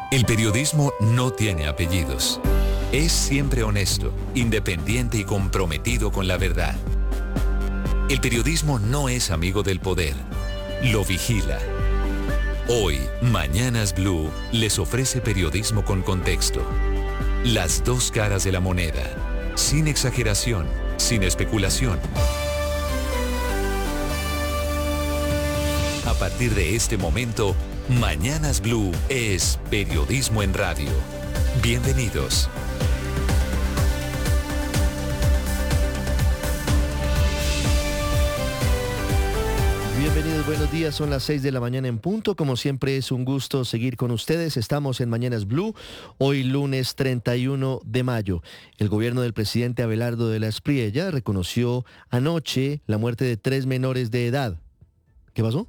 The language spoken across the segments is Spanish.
El periodismo no tiene apellidos. Es siempre honesto, independiente y comprometido con la verdad. El periodismo no es amigo del poder, lo vigila. Hoy, Mañanas Blue les ofrece periodismo con contexto. Las dos caras de la moneda, sin exageración, sin especulación. A partir de este momento, Mañanas Blue es periodismo en radio. Bienvenidos. Bienvenidos, buenos días, son las 6 de la mañana en punto. Como siempre es un gusto seguir con ustedes. Estamos en Mañanas Blue, hoy lunes 31 de mayo. El gobierno del presidente Abelardo de la Espriella reconoció anoche la muerte de 3 menores de edad. ¿Qué pasó?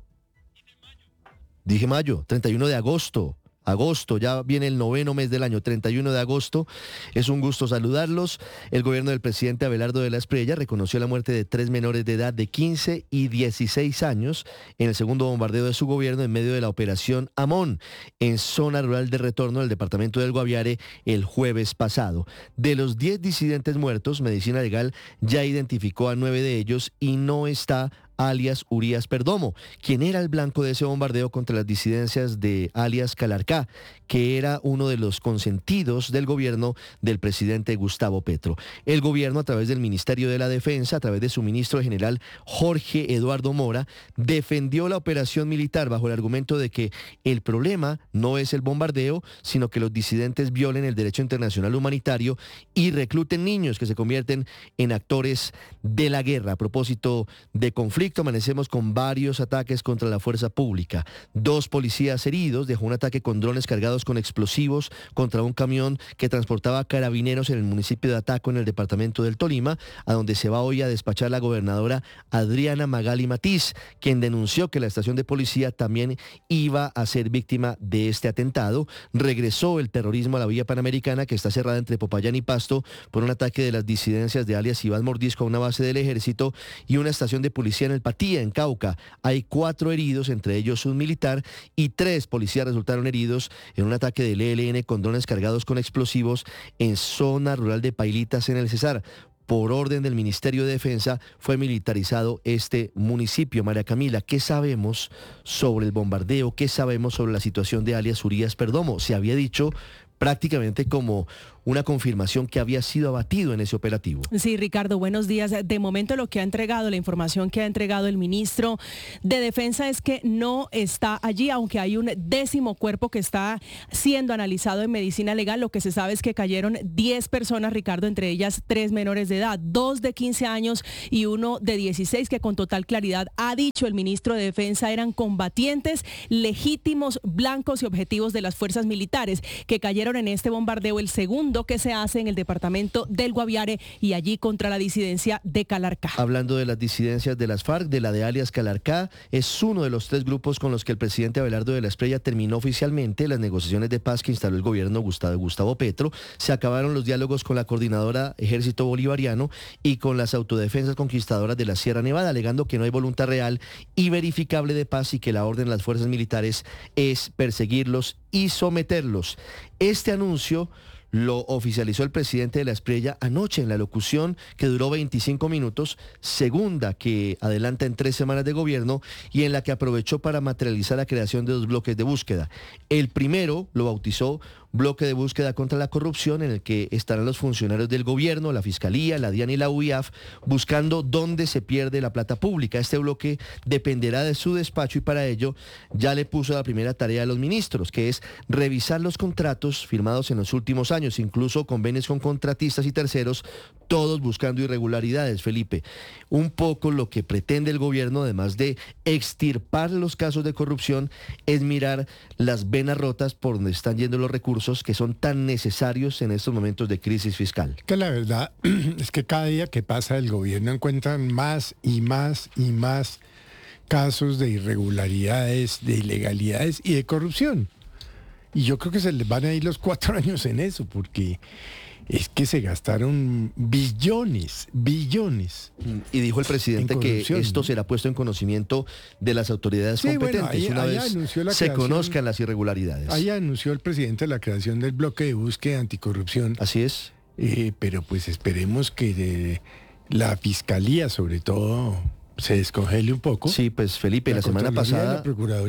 Dije mayo, 31 de agosto. Agosto, ya viene el 9º mes del año, 31 de agosto. Es un gusto saludarlos. El gobierno del presidente Abelardo de la Espriella reconoció la muerte de 3 menores de edad de 15 y 16 años en el segundo bombardeo de su gobierno en medio de la operación Amón, en zona rural de Retorno del departamento del Guaviare, el jueves pasado. De los 10 disidentes muertos, Medicina Legal ya identificó a 9 de ellos y no está alias Urias Perdomo, quien era el blanco de ese bombardeo contra las disidencias de alias Calarcá, que era uno de los consentidos del gobierno del presidente Gustavo Petro. El gobierno, a través del Ministerio de la Defensa, a través de su ministro general Jorge Eduardo Mora, defendió la operación militar bajo el argumento de que el problema no es el bombardeo, sino que los disidentes violen el derecho internacional humanitario y recluten niños que se convierten en actores de la guerra. A propósito de conflicto, amanecemos con varios ataques contra la fuerza pública. 2 policías heridos, dejó un ataque con drones cargados con explosivos contra un camión que transportaba carabineros en el municipio de Ataco, en el departamento del Tolima, a donde se va hoy a despachar la gobernadora Adriana Magali Matiz, quien denunció que la estación de policía también iba a ser víctima de este atentado. Regresó el terrorismo a la vía panamericana, que está cerrada entre Popayán y Pasto por un ataque de las disidencias de alias Iván Mordisco a una base del ejército y una estación de policía en el Patía, en Cauca. Hay 4 heridos, entre ellos un militar, y 3 policías resultaron heridos en un ataque del ELN con drones cargados con explosivos en zona rural de Pailitas, en el Cesar. Por orden del Ministerio de Defensa fue militarizado este municipio. María Camila, ¿qué sabemos sobre el bombardeo? ¿Qué sabemos sobre la situación de alias Urias Perdomo? Se había dicho prácticamente como una confirmación que había sido abatido en ese operativo. Sí, Ricardo, buenos días. De momento lo que ha entregado, la información que ha entregado el ministro de Defensa es que no está allí, aunque hay un 10º cuerpo que está siendo analizado en medicina legal. Lo que se sabe es que cayeron 10 personas, Ricardo, entre ellas 3 menores de edad, 2 de 15 años y 1 de 16, que con total claridad ha dicho el ministro de Defensa eran combatientes legítimos, blancos y objetivos de las fuerzas militares que cayeron en este bombardeo, el segundo que se hace en el departamento del Guaviare y allí contra la disidencia de Calarcá. Hablando de las disidencias de las FARC, de la de alias Calarcá, es uno de los 3 grupos con los que el presidente Abelardo de la Espriella terminó oficialmente las negociaciones de paz que instaló el gobierno Gustavo Petro. Se acabaron los diálogos con la coordinadora Ejército Bolivariano y con las autodefensas conquistadoras de la Sierra Nevada, alegando que no hay voluntad real y verificable de paz y que la orden de las fuerzas militares es perseguirlos y someterlos. Este anuncio lo oficializó el presidente de la Espriella anoche en la locución que duró 25 minutos, segunda que adelanta en 3 semanas de gobierno y en la que aprovechó para materializar la creación de 2 bloques de búsqueda. El primero lo bautizó bloque de búsqueda contra la corrupción, en el que estarán los funcionarios del gobierno, la Fiscalía, la DIAN y la UIAF, buscando dónde se pierde la plata pública. Este bloque dependerá de su despacho y para ello ya le puso la primera tarea a los ministros, que es revisar los contratos firmados en los últimos años, incluso convenios con contratistas y terceros, todos buscando irregularidades, Felipe. Un poco lo que pretende el gobierno, además de extirpar los casos de corrupción, es mirar las venas rotas por donde están yendo los recursos que son tan necesarios en estos momentos de crisis fiscal. Que la verdad es que cada día que pasa el gobierno encuentran más y más y más casos de irregularidades, de ilegalidades y de corrupción. Y yo creo que se les van a ir los 4 años en eso, porque es que se gastaron billones. Y dijo el presidente que esto será puesto en conocimiento de las autoridades competentes una vez se conozcan las irregularidades. Ahí anunció el presidente la creación del bloque de búsqueda anticorrupción. Así es. Pero pues esperemos que la fiscalía, sobre todo, se descongele un poco. Sí, pues Felipe, la semana pasada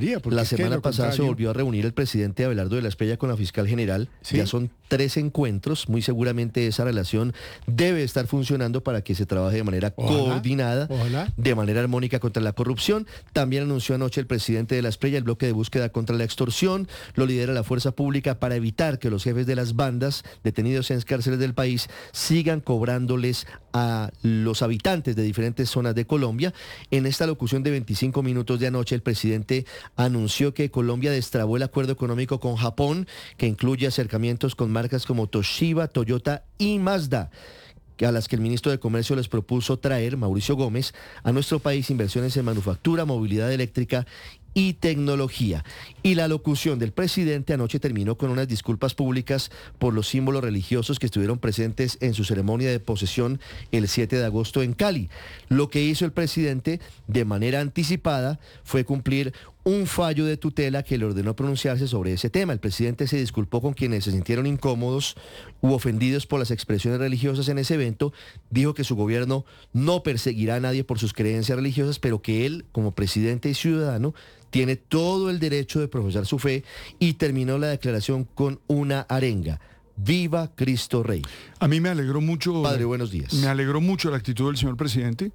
se volvió a reunir el presidente Abelardo de la Espriella con la fiscal general. ¿Sí? Ya son 3 encuentros. Muy seguramente esa relación debe estar funcionando para que se trabaje de manera coordinada, de manera armónica contra la corrupción. También anunció anoche el presidente de la Espriella el bloque de búsqueda contra la extorsión. Lo lidera la fuerza pública para evitar que los jefes de las bandas detenidos en cárceles del país sigan cobrándoles a los habitantes de diferentes zonas de Colombia. En esta locución de 25 minutos de anoche, el presidente anunció que Colombia destrabó el acuerdo económico con Japón, que incluye acercamientos con marcas como Toshiba, Toyota y Mazda, a las que el ministro de Comercio les propuso traer, Mauricio Gómez, a nuestro país inversiones en manufactura, movilidad eléctrica y tecnología. Y la locución del presidente anoche terminó con unas disculpas públicas por los símbolos religiosos que estuvieron presentes en su ceremonia de posesión el 7 de agosto en Cali. Lo que hizo el presidente de manera anticipada fue cumplir un fallo de tutela que le ordenó pronunciarse sobre ese tema. El presidente se disculpó con quienes se sintieron incómodos u ofendidos por las expresiones religiosas en ese evento. Dijo que su gobierno no perseguirá a nadie por sus creencias religiosas, pero que él, como presidente y ciudadano, tiene todo el derecho de profesar su fe, y terminó la declaración con una arenga. ¡Viva Cristo Rey! A mí me alegró mucho... Padre, buenos días. Me alegró mucho la actitud del señor presidente,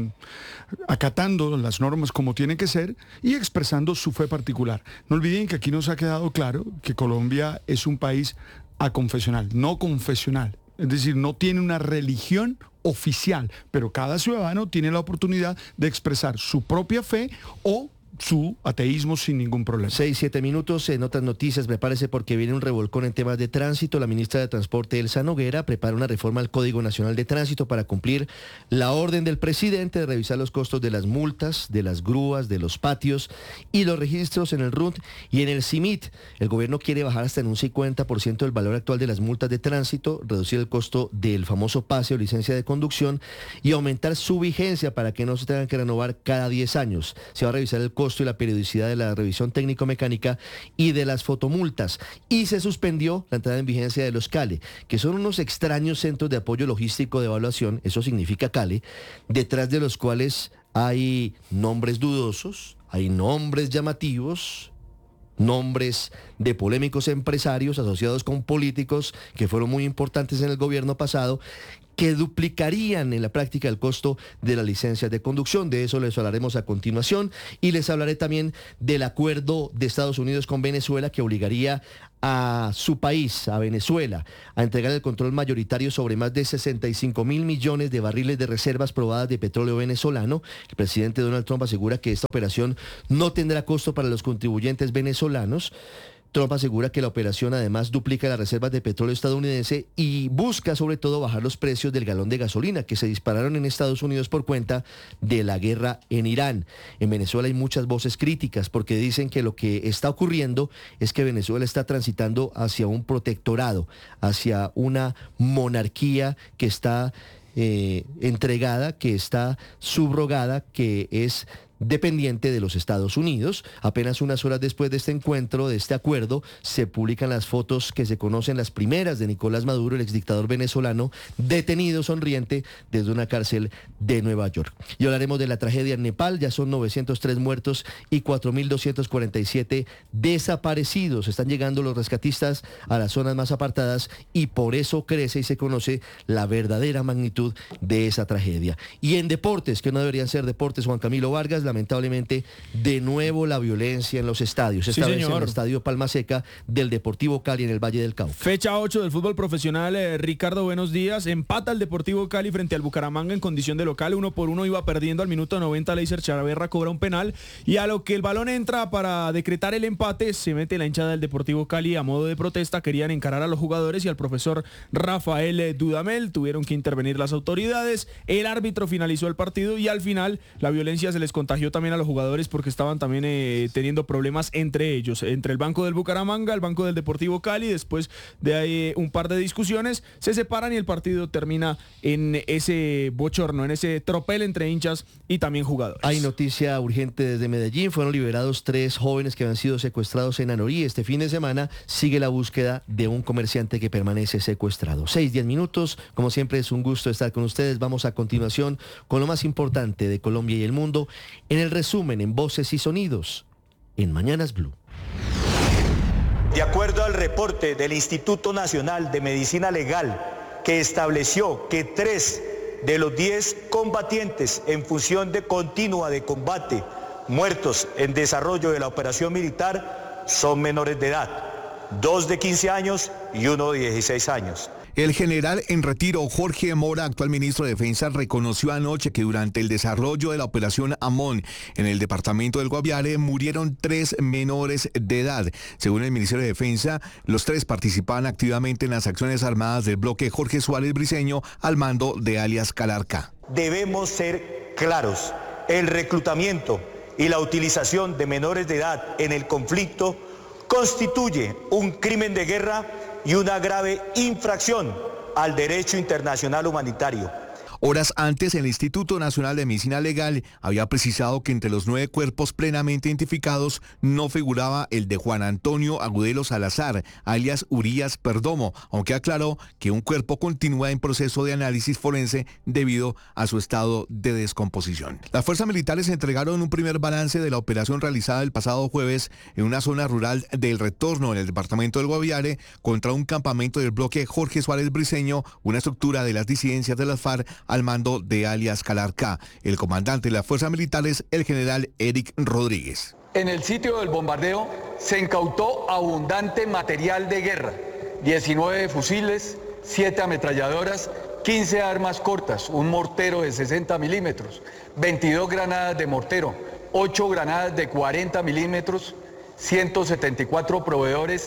acatando las normas como tiene que ser y expresando su fe particular. No olviden que aquí nos ha quedado claro que Colombia es un país aconfesional, no confesional. Es decir, no tiene una religión oficial, pero cada ciudadano tiene la oportunidad de expresar su propia fe o su ateísmo sin ningún problema. 6-7 minutos. En otras noticias, me parece, porque viene un revolcón en temas de tránsito. La ministra de Transporte, Elsa Noguera, prepara una reforma al Código Nacional de Tránsito para cumplir la orden del presidente de revisar los costos de las multas, de las grúas, de los patios y los registros en el RUT y en el CIMIT. El gobierno quiere bajar hasta en un 50% el valor actual de las multas de tránsito, reducir el costo del famoso pase o licencia de conducción y aumentar su vigencia para que no se tengan que renovar cada 10 años. Se va a revisar el costo y la periodicidad de la revisión técnico-mecánica y de las fotomultas. Y se suspendió la entrada en vigencia de los CALE, que son unos extraños centros de apoyo logístico de evaluación, eso significa CALE, detrás de los cuales hay nombres dudosos, hay nombres llamativos, nombres de polémicos empresarios asociados con políticos que fueron muy importantes en el gobierno pasado, que duplicarían en la práctica el costo de las licencias de conducción. De eso les hablaremos a continuación, y les hablaré también del acuerdo de Estados Unidos con Venezuela que obligaría a su país, a Venezuela, a entregar el control mayoritario sobre más de 65.000 millones de barriles de reservas probadas de petróleo venezolano. El presidente Donald Trump asegura que esta operación no tendrá costo para los contribuyentes venezolanos. Trump asegura que la operación además duplica las reservas de petróleo estadounidense y busca sobre todo bajar los precios del galón de gasolina, que se dispararon en Estados Unidos por cuenta de la guerra en Irán. En Venezuela hay muchas voces críticas porque dicen que lo que está ocurriendo es que Venezuela está transitando hacia un protectorado, hacia una monarquía que está entregada, que está subrogada, que es dependiente de los Estados Unidos. Apenas unas horas después de este encuentro, de este acuerdo, se publican las fotos que se conocen, las primeras, de Nicolás Maduro, el exdictador venezolano, detenido sonriente desde una cárcel de Nueva York. Y hablaremos de la tragedia en Nepal. Ya son 903 muertos y 4.247 desaparecidos. Están llegando los rescatistas a las zonas más apartadas y por eso crece y se conoce la verdadera magnitud de esa tragedia. Y en deportes, que no deberían ser deportes, Juan Camilo Vargas, lamentablemente, de nuevo la violencia en los estadios. Esta vez en el estadio Palma Seca del Deportivo Cali en el Valle del Cauca. Fecha 8 del fútbol profesional. Ricardo, buenos días. Empata el Deportivo Cali frente al Bucaramanga en condición de local. 1-1 iba perdiendo al minuto 90. Leiser Chaverra cobra un penal y a lo que el balón entra para decretar el empate, se mete la hinchada del Deportivo Cali a modo de protesta. Querían encarar a los jugadores y al profesor Rafael Dudamel. Tuvieron que intervenir las autoridades. El árbitro finalizó el partido y al final la violencia se les contagió contagió también a los jugadores porque estaban también teniendo problemas entre ellos, entre el banco del Bucaramanga, el banco del Deportivo Cali. Después de ahí un par de discusiones, se separan y el partido termina en ese bochorno, en ese tropel entre hinchas y también jugadores. Hay noticia urgente desde Medellín. Fueron liberados 3 jóvenes que habían sido secuestrados en Anorí. Este fin de semana sigue la búsqueda de un comerciante que permanece secuestrado. 6:10 minutos. Como siempre es un gusto estar con ustedes. Vamos a continuación con lo más importante de Colombia y el mundo en el resumen en Voces y Sonidos en Mañanas Blue. De acuerdo al reporte del Instituto Nacional de Medicina Legal, que estableció que 3 de los 10 combatientes en función de continua de combate muertos en desarrollo de la operación militar son menores de edad, 2 de 15 años y 1 de 16 años. El general en retiro Jorge Mora, actual ministro de Defensa, reconoció anoche que durante el desarrollo de la operación Amón en el departamento del Guaviare murieron 3 menores de edad. Según el Ministerio de Defensa, los 3 participaban activamente en las acciones armadas del bloque Jorge Suárez Briceño al mando de alias Calarca. Debemos ser claros, el reclutamiento y la utilización de menores de edad en el conflicto constituye un crimen de guerra y una grave infracción al derecho internacional humanitario. Horas antes, el Instituto Nacional de Medicina Legal había precisado que entre los 9 cuerpos plenamente identificados no figuraba el de Juan Antonio Agudelo Salazar, alias Urías Perdomo, aunque aclaró que un cuerpo continúa en proceso de análisis forense debido a su estado de descomposición. Las fuerzas militares entregaron un primer balance de la operación realizada el pasado jueves en una zona rural del Retorno, en el departamento del Guaviare, contra un campamento del bloque Jorge Suárez Briceño, una estructura de las disidencias de las FARC, al mando de alias Calarca. El comandante de las fuerzas militares, el general Eric Rodríguez. En el sitio del bombardeo se incautó abundante material de guerra, 19 fusiles, 7 ametralladoras, 15 armas cortas, un mortero de 60 milímetros, 22 granadas de mortero, 8 granadas de 40 milímetros, 174 proveedores,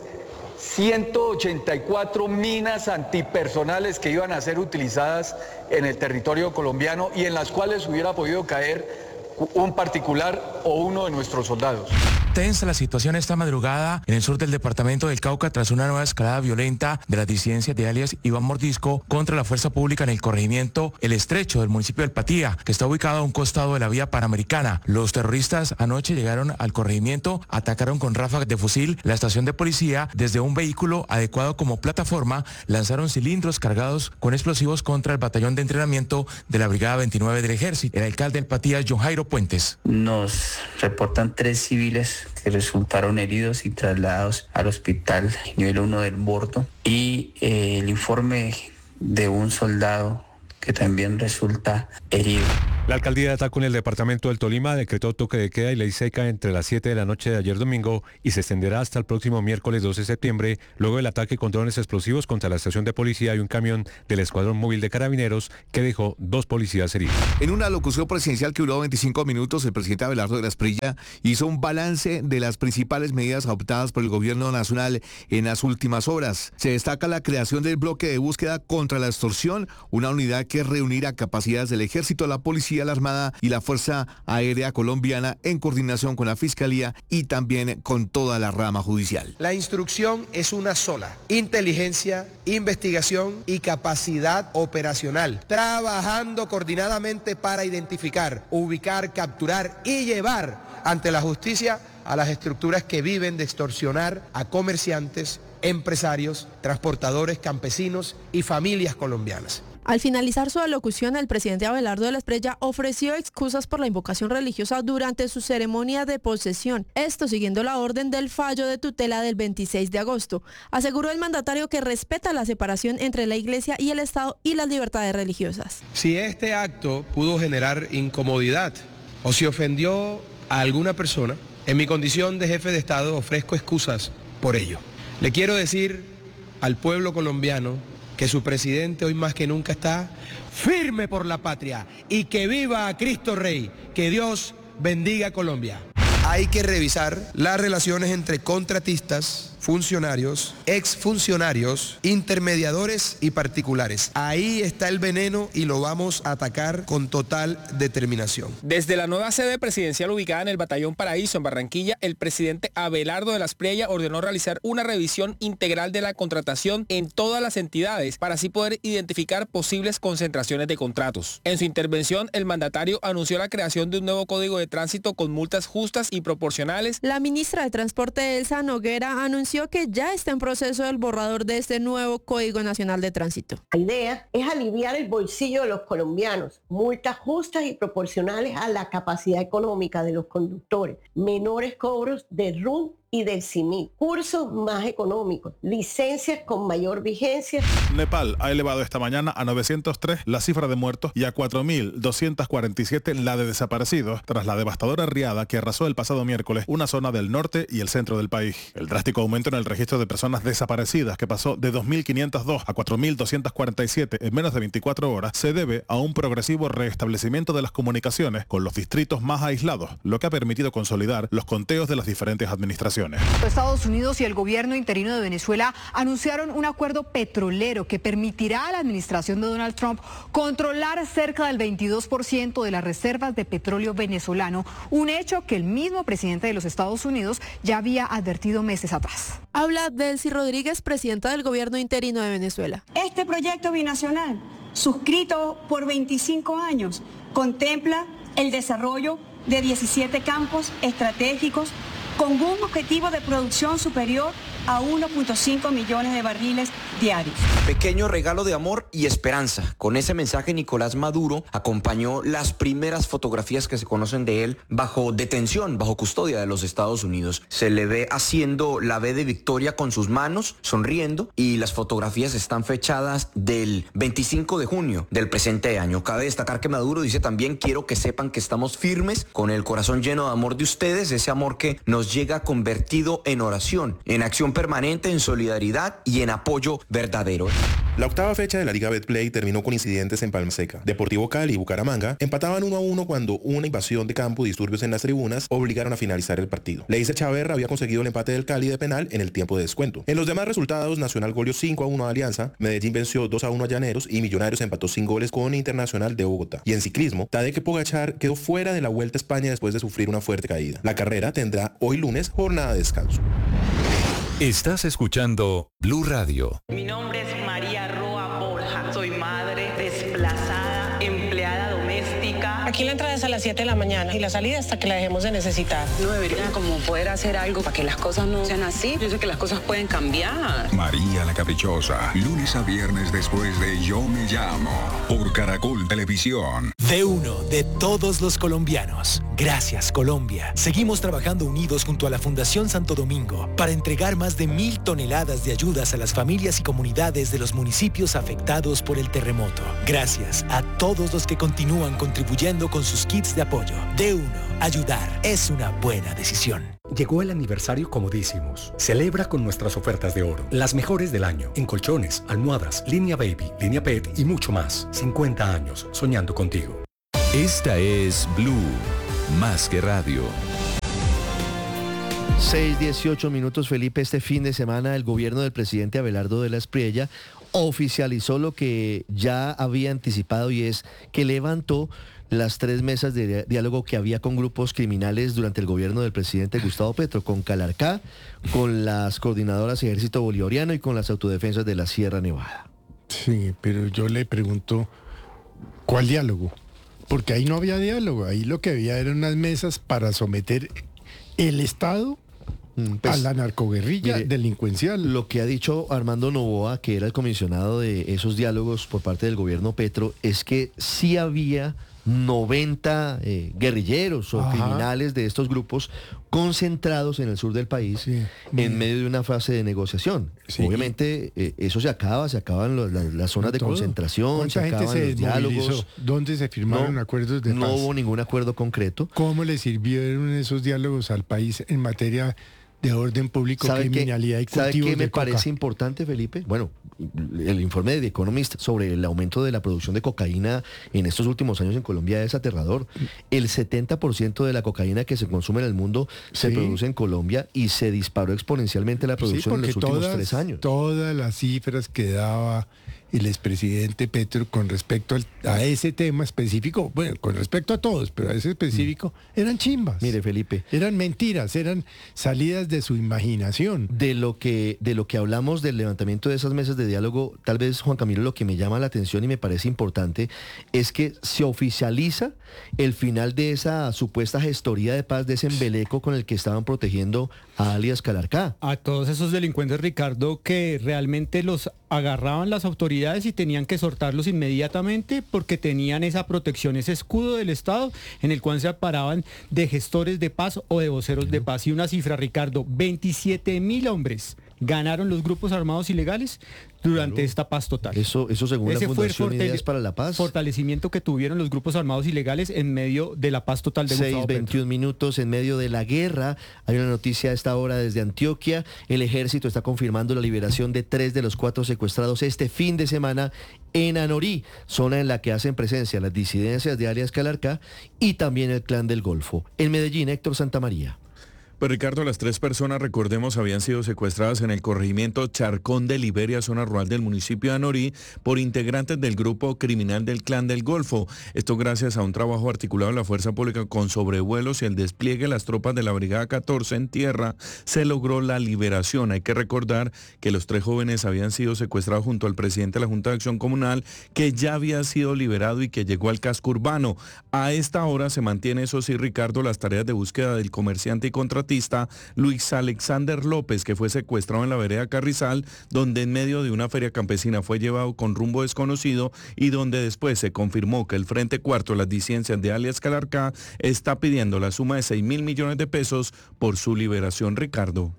184 minas antipersonales que iban a ser utilizadas en el territorio colombiano y en las cuales hubiera podido caer un particular o uno de nuestros soldados. Tensa la situación esta madrugada en el sur del departamento del Cauca tras una nueva escalada violenta de las disidencias de alias Iván Mordisco contra la fuerza pública en el corregimiento El Estrecho del municipio del Patía, que está ubicado a un costado de la vía panamericana. Los terroristas anoche llegaron al corregimiento, atacaron con ráfagas de fusil la estación de policía. Desde un vehículo adecuado como plataforma lanzaron cilindros cargados con explosivos contra el batallón de entrenamiento de la Brigada 29 del Ejército. El alcalde del Patía, John Jairo Puentes. Nos reportan 3 civiles que resultaron heridos y trasladados al hospital nivel 1 del Bordo, y el informe de un soldado que también resulta herido. La alcaldía de Ataco en el departamento del Tolima decretó toque de queda y ley seca entre las 7 de la noche de ayer domingo y se extenderá hasta el próximo miércoles 12 de septiembre, luego del ataque con drones explosivos contra la estación de policía y un camión del Escuadrón Móvil de Carabineros que dejó 2 policías heridos. En una locución presidencial que duró 25 minutos, el presidente Abelardo de la Espriella hizo un balance de las principales medidas adoptadas por el gobierno nacional en las últimas horas. Se destaca la creación del bloque de búsqueda contra la extorsión, una unidad que reunirá capacidades del Ejército, la Policía, la Armada y la Fuerza Aérea Colombiana en coordinación con la Fiscalía y también con toda la rama judicial. La instrucción es una sola: inteligencia, investigación y capacidad operacional, trabajando coordinadamente para identificar, ubicar, capturar y llevar ante la justicia a las estructuras que viven de extorsionar a comerciantes, empresarios, transportadores, campesinos y familias colombianas. Al finalizar su alocución, el presidente Abelardo de la Espriella ofreció excusas por la invocación religiosa durante su ceremonia de posesión, esto siguiendo la orden del fallo de tutela del 26 de agosto. Aseguró el mandatario que respeta la separación entre la Iglesia y el Estado y las libertades religiosas. Si este acto pudo generar incomodidad o si ofendió a alguna persona, en mi condición de jefe de Estado ofrezco excusas por ello. Le quiero decir al pueblo colombiano que su presidente hoy más que nunca está firme por la patria y que viva a Cristo Rey, que Dios bendiga a Colombia. Hay que revisar las relaciones entre contratistas, funcionarios, exfuncionarios, intermediadores y particulares. Ahí está el veneno y lo vamos a atacar con total determinación. Desde la nueva sede presidencial ubicada en el Batallón Paraíso, en Barranquilla, el presidente Abelardo de la Espriella ordenó realizar una revisión integral de la contratación en todas las entidades para así poder identificar posibles concentraciones de contratos. En su intervención, el mandatario anunció la creación de un nuevo código de tránsito con multas justas y proporcionales. La ministra de Transporte, Elsa Noguera, anunció que ya está en proceso el borrador de este nuevo Código Nacional de Tránsito. La idea es aliviar el bolsillo de los colombianos, multas justas y proporcionales a la capacidad económica de los conductores, menores cobros de RUN y del CIMI, cursos más económicos, licencias con mayor vigencia. Nepal ha elevado esta mañana a 903 la cifra de muertos y a 4.247 la de desaparecidos tras la devastadora riada que arrasó el pasado miércoles una zona del norte y el centro del país. El drástico aumento en el registro de personas desaparecidas, que pasó de 2.502 a 4.247 en menos de 24 horas, se debe a un progresivo restablecimiento de las comunicaciones con los distritos más aislados, lo que ha permitido consolidar los conteos de las diferentes administraciones. Estados Unidos y el gobierno interino de Venezuela anunciaron un acuerdo petrolero que permitirá a la administración de Donald Trump controlar cerca del 22% de las reservas de petróleo venezolano, un hecho que el mismo presidente de los Estados Unidos ya había advertido meses atrás. Habla Delcy Rodríguez, presidenta del gobierno interino de Venezuela. Este proyecto binacional, suscrito por 25 años, contempla el desarrollo de 17 campos estratégicos con un objetivo de producción superior a 1.5 millones de barriles diarios. Pequeño regalo de amor y esperanza. Con ese mensaje, Nicolás Maduro acompañó las primeras fotografías que se conocen de él bajo detención, bajo custodia de los Estados Unidos. Se le ve haciendo la V de victoria con sus manos, sonriendo, y las fotografías están fechadas del 25 de junio del presente año. Cabe destacar que Maduro dice también: quiero que sepan que estamos firmes, con el corazón lleno de amor de ustedes, ese amor que nos llega convertido en oración, en acción permanente, en solidaridad y en apoyo verdadero. La octava fecha de la Liga Betplay terminó con incidentes en Palma Seca. Deportivo Cali y Bucaramanga empataban 1-1 cuando una invasión de campo y disturbios en las tribunas obligaron a finalizar el partido. Leiser Chaverra había conseguido el empate del Cali de penal en el tiempo de descuento. En los demás resultados, Nacional goleó 5-1 a Alianza, Medellín venció 2-1 a Llaneros y Millonarios empató sin goles con Internacional de Bogotá. Y en ciclismo, Tadej Pogačar quedó fuera de la Vuelta a España después de sufrir una fuerte caída. La carrera tendrá hoy lunes jornada de descanso. Estás escuchando Blue Radio. Mi nombre es María Roa Borja. Soy madre, desplazada, empleada doméstica. Aquí la entrada es a las 7 de la mañana y la salida hasta que la dejemos de necesitar. No debería como poder hacer algo para que las cosas no sean así. Yo sé que las cosas pueden cambiar. María la Caprichosa, lunes a viernes después de Yo Me Llamo, por Caracol Televisión. De uno, de todos los colombianos. Gracias, Colombia. Seguimos trabajando unidos junto a la Fundación Santo Domingo para entregar más de 1.000 toneladas de ayudas a las familias y comunidades de los municipios afectados por el terremoto. Gracias a todos los que continúan contribuyendo con sus kits de apoyo. De uno, ayudar es una buena decisión. Llegó el aniversario Comodísimos. Celebra con nuestras ofertas de oro, las mejores del año, en colchones, almohadas, línea baby, línea pet y mucho más. 50 años soñando contigo. Esta es Blue, más que radio. 6:18 minutos, Felipe. Este fin de semana el gobierno del presidente Abelardo de la Espriella oficializó lo que ya había anticipado, y es que levantó las 3 mesas de diálogo que había con grupos criminales durante el gobierno del presidente Gustavo Petro, con Calarcá, con las coordinadoras Ejército Bolivariano y con las autodefensas de la Sierra Nevada. Sí, pero yo le pregunto, ¿cuál diálogo? Porque ahí no había diálogo, ahí lo que había eran unas mesas para someter el Estado a la narcoguerrilla delincuencial. Lo que ha dicho Armando Noboa, que era el comisionado de esos diálogos por parte del gobierno Petro, es que sí había 90 guerrilleros o criminales de estos grupos concentrados en el sur del país, en medio de una fase de negociación. Obviamente eso se acaban las zonas de concentración, se acaban los diálogos. ¿Dónde se firmaron acuerdos de paz? No hubo ningún acuerdo concreto. ¿Cómo le sirvieron esos diálogos al país en materia de orden público, criminalidad y cultivos de coca? ¿Sabe qué me parece importante, Felipe? Bueno, el informe de The Economist sobre el aumento de la producción de cocaína en estos últimos años en Colombia es aterrador. El 70% de la cocaína que se consume en el mundo se produce en Colombia y se disparó exponencialmente la producción en los últimos 3 años. Todas las cifras que daba el expresidente Petro con respecto a ese tema específico, bueno, con respecto a todos, pero a ese específico, eran chimbas. Mire, Felipe. Eran mentiras, eran salidas de su imaginación. De lo que hablamos del levantamiento de esas mesas de diálogo, tal vez, Juan Camilo, lo que me llama la atención y me parece importante es que se oficializa el final de esa supuesta gestoría de paz, de ese embeleco con el que estaban protegiendo a alias Calarcá. A todos esos delincuentes, Ricardo, que realmente los agarraban las autoridades y tenían que soltarlos inmediatamente porque tenían esa protección, ese escudo del Estado en el cual se paraban de gestores de paz o de voceros de paz. Y una cifra, Ricardo, 27.000 hombres ganaron los grupos armados ilegales durante esta paz total. Eso según la Fundación Ideas para la Paz. Fortalecimiento que tuvieron los grupos armados ilegales en medio de la paz total de Gustavo Petro. 6:21 minutos en medio de la guerra. Hay una noticia a esta hora desde Antioquia. El ejército está confirmando la liberación de 3 de los 4 secuestrados este fin de semana en Anorí, zona en la que hacen presencia las disidencias de alias Calarcá y también el Clan del Golfo. En Medellín, Héctor Santamaría. Pues Ricardo, las 3 personas, recordemos, habían sido secuestradas en el corregimiento Charcón de Liberia, zona rural del municipio de Anorí, por integrantes del grupo criminal del Clan del Golfo. Esto gracias a un trabajo articulado en la Fuerza Pública con sobrevuelos y el despliegue de las tropas de la Brigada 14 en tierra, se logró la liberación. Hay que recordar que los 3 jóvenes habían sido secuestrados junto al presidente de la Junta de Acción Comunal, que ya había sido liberado y que llegó al casco urbano. A esta hora se mantiene, eso sí, Ricardo, las tareas de búsqueda del comerciante y contratista Luis Alexander López, que fue secuestrado en la vereda Carrizal, donde en medio de una feria campesina fue llevado con rumbo desconocido y donde después se confirmó que el Frente Cuarto, las disidencias de alias Calarcá, está pidiendo la suma de 6.000 millones de pesos por su liberación, Ricardo.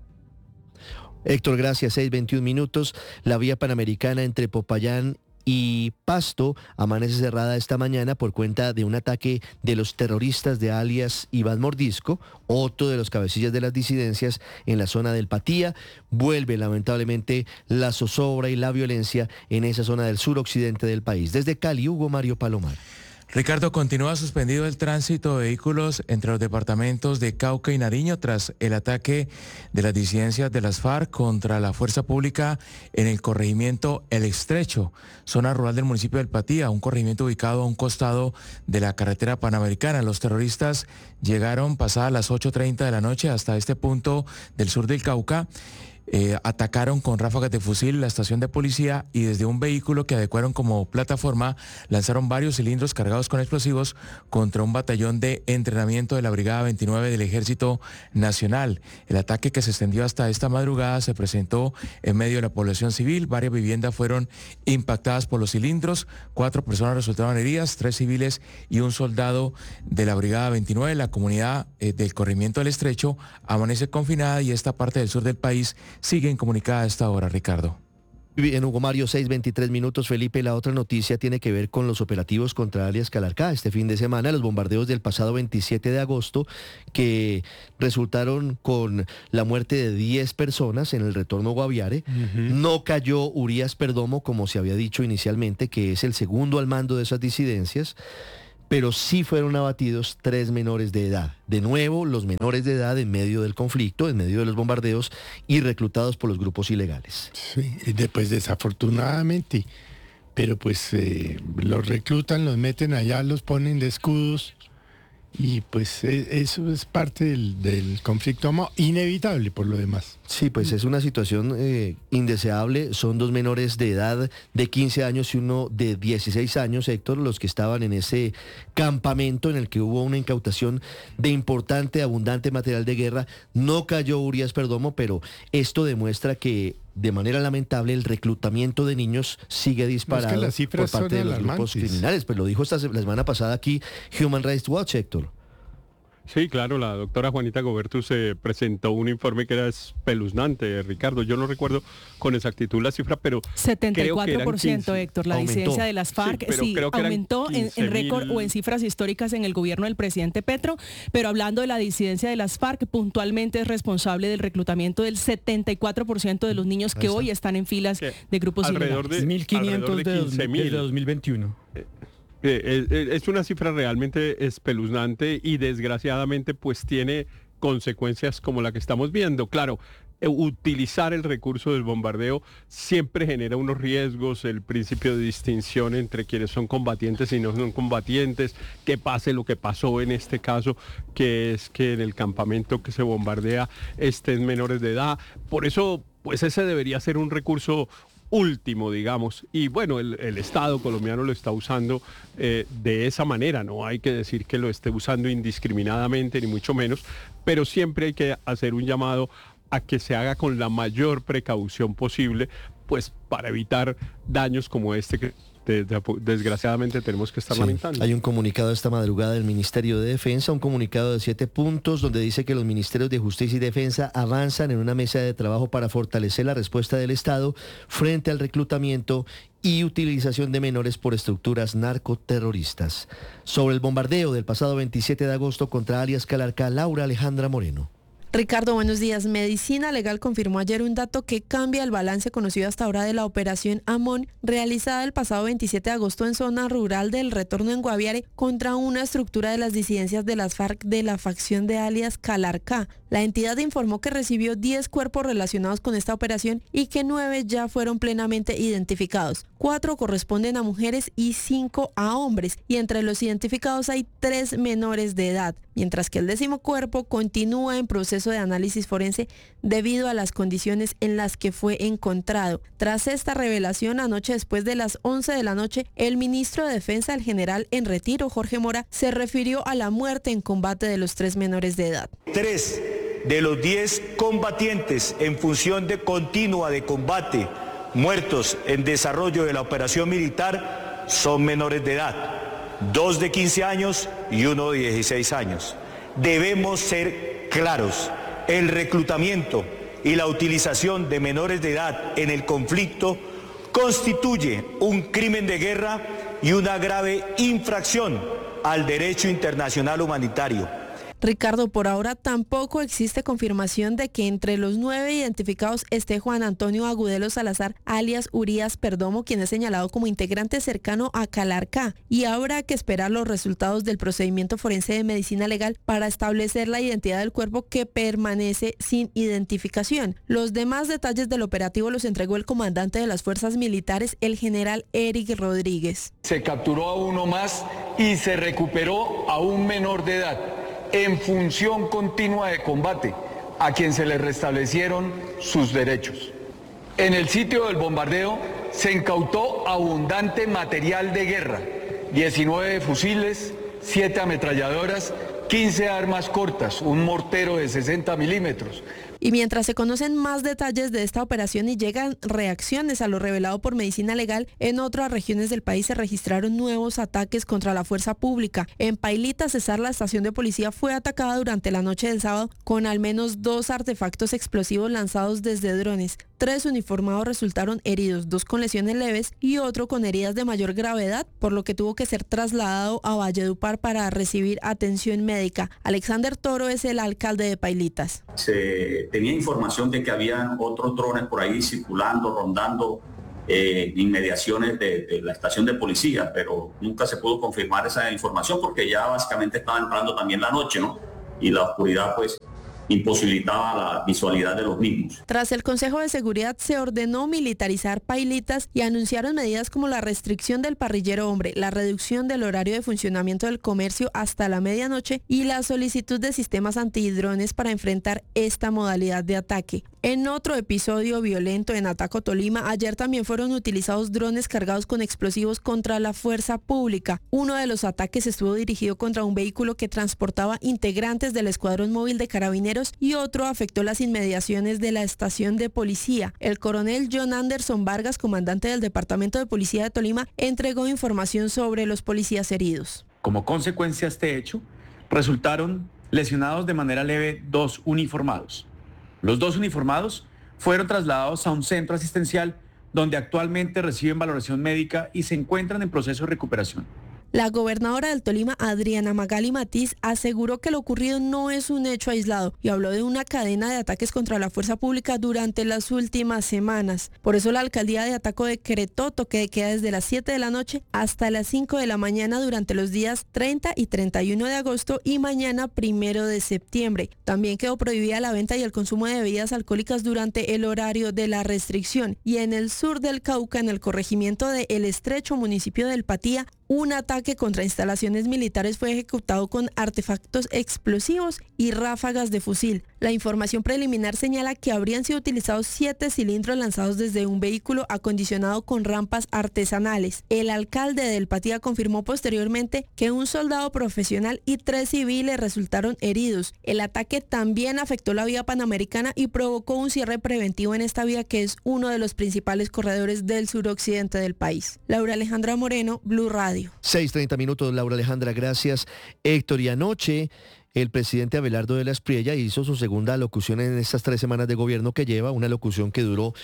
Héctor, gracias. 6:21 minutos. La vía panamericana entre Popayán y Pasto amanece cerrada esta mañana por cuenta de un ataque de los terroristas de alias Iván Mordisco, otro de los cabecillas de las disidencias en la zona del Patía. Vuelve lamentablemente la zozobra y la violencia en esa zona del suroccidente del país. Desde Cali, Hugo Mario Palomar. Ricardo, continúa suspendido el tránsito de vehículos entre los departamentos de Cauca y Nariño tras el ataque de las disidencias de las FARC contra la fuerza pública en el corregimiento El Estrecho, zona rural del municipio del Patía, un corregimiento ubicado a un costado de la carretera panamericana. Los terroristas llegaron pasadas las 8:30 de la noche hasta este punto del sur del Cauca. Atacaron con ráfagas de fusil la estación de policía y desde un vehículo que adecuaron como plataforma lanzaron varios cilindros cargados con explosivos contra un batallón de entrenamiento de la Brigada 29 del Ejército Nacional. El ataque, que se extendió hasta esta madrugada, se presentó en medio de la población civil. Varias viviendas fueron impactadas por los cilindros. 4 personas resultaron heridas, 3 civiles y un soldado de la Brigada 29. La comunidad del corregimiento del Estrecho amanece confinada y esta parte del sur del país sigue incomunicada a esta hora, Ricardo. En Hugo Mario, 6:23 minutos. Felipe, la otra noticia tiene que ver con los operativos contra alias Calarcá. Este fin de semana, los bombardeos del pasado 27 de agosto que resultaron con la muerte de 10 personas en el retorno Guaviare. No cayó Urias Perdomo, como se había dicho inicialmente, que es el segundo al mando de esas disidencias, pero sí fueron abatidos 3 menores de edad. De nuevo, los menores de edad en medio del conflicto, en medio de los bombardeos y reclutados por los grupos ilegales. Sí, después desafortunadamente, pero pues los reclutan, los meten allá, los ponen de escudos y pues eso es parte del conflicto armado, inevitable por lo demás. Sí, pues es una situación indeseable. Son 2 menores de edad de 15 años y uno de 16 años, Héctor, los que estaban en ese campamento en el que hubo una incautación de importante, abundante material de guerra. No cayó Urias Perdomo, pero esto demuestra que de manera lamentable el reclutamiento de niños sigue disparado por parte de los grupos criminales. Pues lo dijo la semana pasada aquí Human Rights Watch, Héctor. Sí, claro, la doctora Juanita Gobertus presentó un informe que era espeluznante, Ricardo. Yo no recuerdo con exactitud la cifra, pero 74%, Héctor, la disidencia de las FARC sí, aumentó en récord o en cifras históricas en el gobierno del presidente Petro, pero hablando de la disidencia de las FARC, puntualmente es responsable del reclutamiento del 74% de los niños que hoy están en filas de grupos alrededor ilegales. De 1.500 desde 2021. Es una cifra realmente espeluznante y desgraciadamente pues tiene consecuencias como la que estamos viendo. Claro, utilizar el recurso del bombardeo siempre genera unos riesgos, el principio de distinción entre quienes son combatientes y no son combatientes, que pase lo que pasó en este caso, que es que en el campamento que se bombardea estén menores de edad. Por eso, pues ese debería ser un recurso último, digamos, y bueno, el Estado colombiano lo está usando de esa manera, no hay que decir que lo esté usando indiscriminadamente, ni mucho menos, pero siempre hay que hacer un llamado a que se haga con la mayor precaución posible, pues para evitar daños como este que desgraciadamente tenemos que estar lamentando. Hay un comunicado esta madrugada del Ministerio de Defensa, un comunicado de 7 puntos donde dice que los ministerios de Justicia y Defensa avanzan en una mesa de trabajo para fortalecer la respuesta del Estado frente al reclutamiento y utilización de menores por estructuras narcoterroristas. Sobre el bombardeo del pasado 27 de agosto contra alias Calarcá, Laura Alejandra Moreno. Ricardo, buenos días. Medicina Legal confirmó ayer un dato que cambia el balance conocido hasta ahora de la operación Amón, realizada el pasado 27 de agosto en zona rural del Retorno en Guaviare contra una estructura de las disidencias de las FARC de la facción de alias Calarcá. La entidad informó que recibió 10 cuerpos relacionados con esta operación y que 9 ya fueron plenamente identificados. 4 corresponden a mujeres y 5 a hombres, y entre los identificados hay 3 menores de edad, mientras que el 10º cuerpo continúa en proceso de análisis forense debido a las condiciones en las que fue encontrado. Tras esta revelación, anoche después de las 11 de la noche, el ministro de Defensa, el general en retiro, Jorge Mora, se refirió a la muerte en combate de los 3 menores de edad. 3 de los 10 combatientes en función de continua de combate muertos en desarrollo de la operación militar son menores de edad, 2 de 15 años y 1 de 16 años. Debemos ser claros, el reclutamiento y la utilización de menores de edad en el conflicto constituye un crimen de guerra y una grave infracción al derecho internacional humanitario. Ricardo, por ahora tampoco existe confirmación de que entre los 9 identificados esté Juan Antonio Agudelo Salazar, alias Urias Perdomo, quien es señalado como integrante cercano a Calarcá, y habrá que esperar los resultados del procedimiento forense de medicina legal para establecer la identidad del cuerpo que permanece sin identificación. Los demás detalles del operativo los entregó el comandante de las fuerzas militares, el general Eric Rodríguez. Se capturó a uno más y se recuperó a un menor de edad en función continua de combate, a quien se le restablecieron sus derechos. En el sitio del bombardeo se incautó abundante material de guerra, 19 fusiles, 7 ametralladoras, 15 armas cortas, un mortero de 60 milímetros. Y mientras se conocen más detalles de esta operación y llegan reacciones a lo revelado por Medicina Legal, en otras regiones del país se registraron nuevos ataques contra la fuerza pública. En Pailita, Cesar, la estación de policía fue atacada durante la noche del sábado con al menos 2 artefactos explosivos lanzados desde drones. 3 uniformados resultaron heridos, 2 con lesiones leves y otro con heridas de mayor gravedad, por lo que tuvo que ser trasladado a Valledupar para recibir atención médica. Alexander Toro es el alcalde de Pailitas. Se tenía información de que había otros drones por ahí circulando, rondando inmediaciones de la estación de policía, pero nunca se pudo confirmar esa información porque ya básicamente estaba entrando también la noche, ¿no? Y la oscuridad pues imposibilitaba la visualidad de los mismos. Tras el Consejo de Seguridad se ordenó militarizar Pailitas y anunciaron medidas como la restricción del parrillero hombre, la reducción del horario de funcionamiento del comercio hasta la medianoche y la solicitud de sistemas antidrones para enfrentar esta modalidad de ataque. En otro episodio violento en Ataco, Tolima, ayer también fueron utilizados drones cargados con explosivos contra la fuerza pública. Uno de los ataques estuvo dirigido contra un vehículo que transportaba integrantes del Escuadrón Móvil de Carabineros y otro afectó las inmediaciones de la estación de policía. El coronel John Anderson Vargas, comandante del Departamento de Policía de Tolima, entregó información sobre los policías heridos. Como consecuencia de este hecho, resultaron lesionados de manera leve 2 uniformados. Los 2 uniformados fueron trasladados a un centro asistencial donde actualmente reciben valoración médica y se encuentran en proceso de recuperación. La gobernadora del Tolima, Adriana Magali Matiz, aseguró que lo ocurrido no es un hecho aislado y habló de una cadena de ataques contra la fuerza pública durante las últimas semanas. Por eso la alcaldía de Ataco decretó toque de queda desde las 7 de la noche hasta las 5 de la mañana durante los días 30 y 31 de agosto y mañana 1 de septiembre. También quedó prohibida la venta y el consumo de bebidas alcohólicas durante el horario de la restricción. Y en el sur del Cauca, en el corregimiento de El Estrecho, municipio del Patía, un ataque contra instalaciones militares fue ejecutado con artefactos explosivos y ráfagas de fusil. La información preliminar señala que habrían sido utilizados 7 cilindros lanzados desde un vehículo acondicionado con rampas artesanales. El alcalde del Patía confirmó posteriormente que un soldado profesional y 3 civiles resultaron heridos. El ataque también afectó la vía panamericana y provocó un cierre preventivo en esta vía que es uno de los principales corredores del suroccidente del país. Laura Alejandra Moreno, Blue Radio. 6:30 minutos, Laura Alejandra, gracias. Héctor, y anoche el presidente Abelardo de la Espriella hizo su segunda alocución en estas 3 semanas de gobierno que lleva, una alocución que duró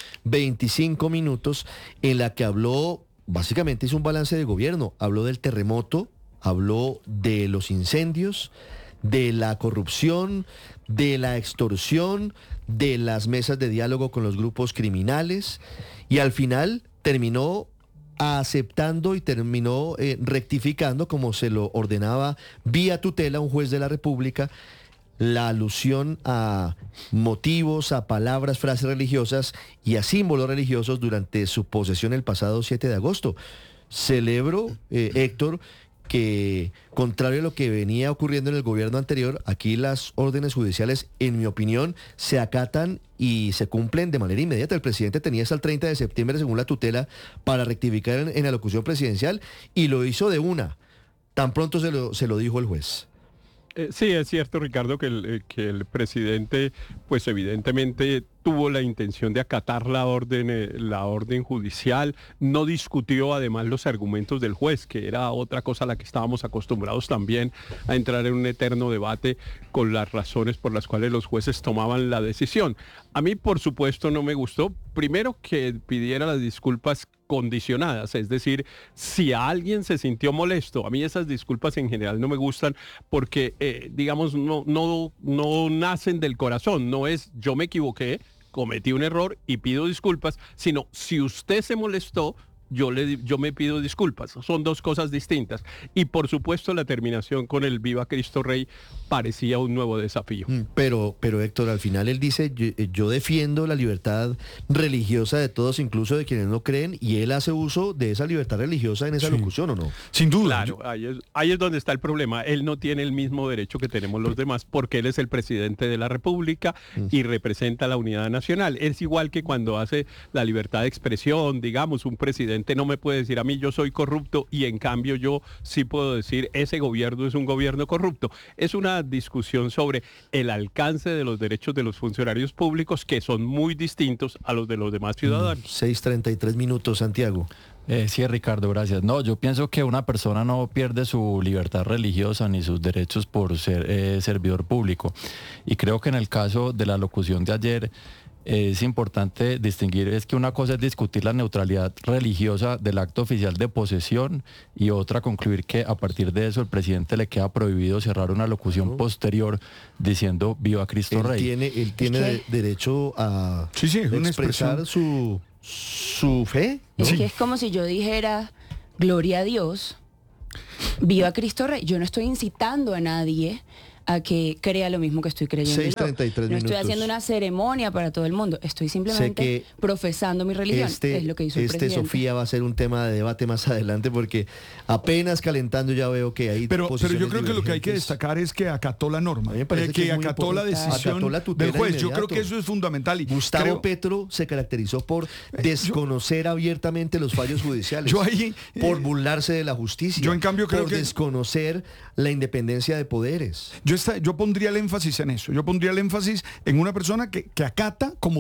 25 minutos, en la que habló, básicamente hizo un balance de gobierno, habló del terremoto, habló de los incendios, de la corrupción, de la extorsión, de las mesas de diálogo con los grupos criminales, y al final terminó aceptando y terminó rectificando, como se lo ordenaba vía tutela un juez de la República, la alusión a motivos, a palabras, frases religiosas y a símbolos religiosos durante su posesión el pasado 7 de agosto. Celebro, Héctor, que contrario a lo que venía ocurriendo en el gobierno anterior, aquí las órdenes judiciales, en mi opinión, se acatan y se cumplen de manera inmediata. El presidente tenía hasta el 30 de septiembre, según la tutela, para rectificar en la locución presidencial y lo hizo de una. Tan pronto se lo dijo el juez. Sí, es cierto, Ricardo, que el presidente, pues evidentemente tuvo la intención de acatar la orden judicial, no discutió además los argumentos del juez, que era otra cosa a la que estábamos acostumbrados también a entrar en un eterno debate con las razones por las cuales los jueces tomaban la decisión. A mí, por supuesto, no me gustó, primero, que pidiera las disculpas condicionadas, es decir, si a alguien se sintió molesto, a mí esas disculpas en general no me gustan porque, digamos, no nacen del corazón, no es yo me equivoqué, cometí un error y pido disculpas, sino si usted se molestó, yo me pido disculpas. Son 2 cosas distintas. Y por supuesto la terminación con el Viva Cristo Rey parecía un nuevo desafío. Pero Héctor, al final él dice, yo defiendo la libertad religiosa de todos, incluso de quienes no creen, y él hace uso de esa libertad religiosa en esa locución, ¿o no? Sin duda. Claro, ahí es donde está el problema. Él no tiene el mismo derecho que tenemos los demás porque él es el presidente de la República y representa la unidad nacional. Es igual que cuando hace la libertad de expresión, digamos, un presidente no me puede decir a mí yo soy corrupto y en cambio yo sí puedo decir ese gobierno es un gobierno corrupto. Es una discusión sobre el alcance de los derechos de los funcionarios públicos que son muy distintos a los de los demás ciudadanos. 6:33 minutos, Santiago. Sí, Ricardo, gracias. No, yo pienso que una persona no pierde su libertad religiosa ni sus derechos por ser servidor público. Y creo que en el caso de la locución de ayer, es importante distinguir, es que una cosa es discutir la neutralidad religiosa del acto oficial de posesión y otra concluir que a partir de eso el presidente le queda prohibido cerrar una locución posterior diciendo Viva Cristo Rey. Él tiene derecho a expresar su fe, ¿no? Es que es como si yo dijera Gloria a Dios, Viva Cristo Rey. Yo no estoy incitando a nadie a que crea lo mismo que estoy creyendo. 6:33 no estoy haciendo una ceremonia para todo el mundo, estoy simplemente profesando mi religión, es lo que hizo el presidente. Sofía, va a ser un tema de debate más adelante porque apenas calentando ya veo que hay pero yo creo que lo que hay que destacar es que acató la norma, que acató la decisión del juez. Yo creo que eso es fundamental. Gustavo Petro se caracterizó por desconocer abiertamente los fallos judiciales, por burlarse de la justicia, yo en cambio creo por desconocer la independencia de poderes. Yo pondría el énfasis en eso. Yo pondría el énfasis en una persona que acata como